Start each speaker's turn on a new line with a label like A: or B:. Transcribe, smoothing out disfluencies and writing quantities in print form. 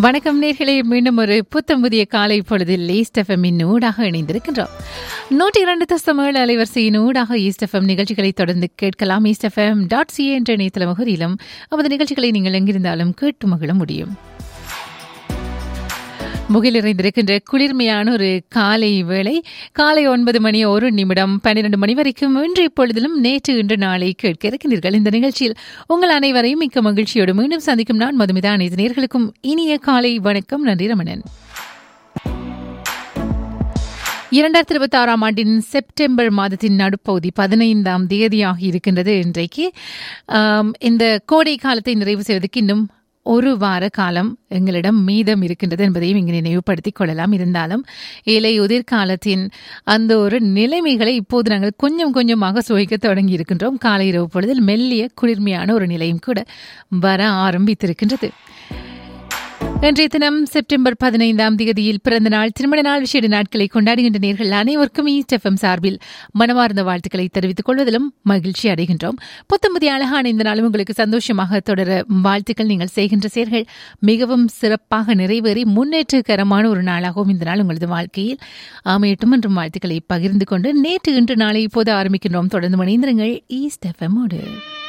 A: வணக்கம் நேர்களே, மீண்டும் ஒரு புத்தம் புதிய காலை பொழுதில் ஈஸ்ட் எஃப்எம்மின் ஊடாக இணைந்திருக்கின்றோம். 102.7 அலைவரிசையின் ஊடாக ஈஸ்ட் எஃப்எம் நிகழ்ச்சிகளை தொடர்ந்து கேட்கலாம். ஈஸ்ட் எஃப்எம்.ca என்ற இணையதள முகரிலும் நமது நிகழ்ச்சிகளை நீங்கள் எங்கிருந்தாலும் கேட்டு மகிழ முடியும். முகிலிறைந்திருக்கின்ற குளிர்மையான ஒரு காலை வேளை, காலை 9 மணி 1 நிமிடம் 12 மணி வரைக்கும் இன்று இப்பொழுதிலும் நேற்று இன்று நாளை கேட்க இருக்கின்றீர்கள். இந்த நிகழ்ச்சியில் உங்கள் அனைவரையும் மிக்க மகிழ்ச்சியோடு மீண்டும் சந்திக்கும் நான் மதுமிதா. அனைத்து நேயர்களுக்கும் இனிய காலை வணக்கம். நன்றி ரமணன். 2026 ஆண்டின் செப்டம்பர் மாதத்தின் நடுப்பகுதி 15ஆம் தேதியாகி இருக்கின்றது. இன்றைக்கு இந்த கோடை காலத்தை நிறைவு செய்வதற்கு இன்னும் ஒரு வார காலம் எங்களிடம் மீதம் இருக்கின்றது என்பதையும் இங்கு நினைவுபடுத்திக் கொள்ளலாம். இருந்தாலும் இலையுதிர் காலத்தின் அந்த ஒரு நிலைமைகளை இப்போது நாங்கள் கொஞ்சம் கொஞ்சமாக சுவைக்க தொடங்கி இருக்கின்றோம். காலை இரவு பொழுதில் மெல்லிய குளிர்மையான ஒரு நிலையும் கூட வர ஆரம்பித்திருக்கின்றது. இன்றைய தினம் செப்டம்பர் 15ஆம் தேதியில் பிறந்த நாள், திருமண நாள், விசேட நாட்களை கொண்டாடுகின்ற நேர்கள் அனைவருக்கும் ஈஸ்ட் எஃப்எம் சார்பில் மனமார்ந்த வாழ்த்துக்களை தெரிவித்துக் கொள்வதிலும் மகிழ்ச்சி அடைகின்றோம். புத்தம்புதிய அழகான இந்த நாளும் உங்களுக்கு சந்தோஷமாக தொடர வாழ்த்துக்கள். நீங்கள் செய்கின்ற செயல்கள் மிகவும் சிறப்பாக நிறைவேறி முன்னேற்றகரமான ஒரு நாளாகவும் இந்த நாள் உங்களது வாழ்க்கையில் அமையட்டும் என்றும் வாழ்த்துக்களை பகிர்ந்து கொண்டு நேற்று இன்று நாளை இப்போது ஆரம்பிக்கின்றோம். தொடர்ந்து இணைந்திருங்கள் ஈஸ்ட் எஃப்எம்மோடு.